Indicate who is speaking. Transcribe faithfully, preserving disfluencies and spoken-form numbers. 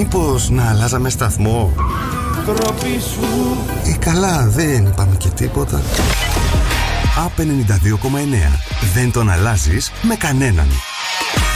Speaker 1: Μήπως να αλλάζαμε σταθμό? Ε, καλά, δεν είπαμε και τίποτα. Α, ενενήντα δύο κόμμα εννέα. Δεν τον αλλάζεις με κανέναν.